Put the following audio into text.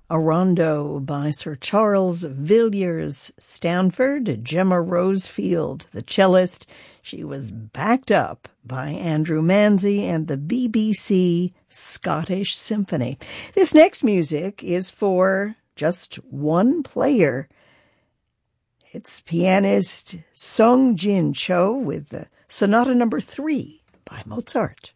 A rondo by Sir Charles Villiers Stanford, Gemma Rosefield, the cellist. She was backed up by Andrew Manzi and the BBC Scottish Symphony. This next music is for just one player. It's pianist Sung Jin Cho with the Sonata No. 3 by Mozart.